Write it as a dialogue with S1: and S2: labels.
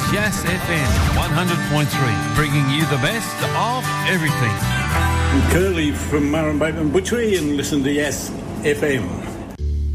S1: Yes FM 100.3, bringing you the best of everything.
S2: I'm Curly from Marrowbone Butchery and listen to Yes FM.